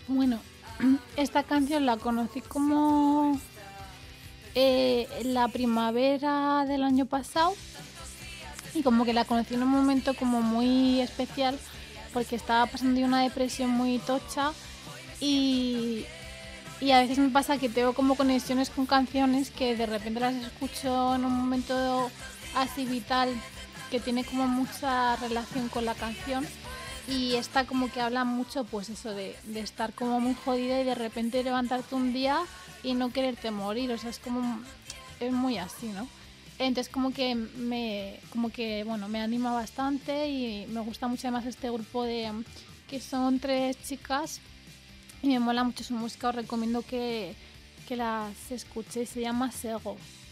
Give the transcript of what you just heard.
Bueno, esta canción la conocí como la primavera del año pasado y como que la conocí en un momento como muy especial porque estaba pasando yo una depresión muy tocha y, y a veces me pasa que tengo como conexiones con canciones que de repente las escucho en un momento así vital que tiene como mucha relación con la canción y esta como que habla mucho pues eso de estar como muy jodida y de repente levantarte un día y no quererte morir, o sea, es como es muy así, ¿no? Entonces como que bueno, me anima bastante y me gusta mucho además este grupo de que son tres chicas y me mola mucho su música, os recomiendo que las escuchéis, se llama Sego.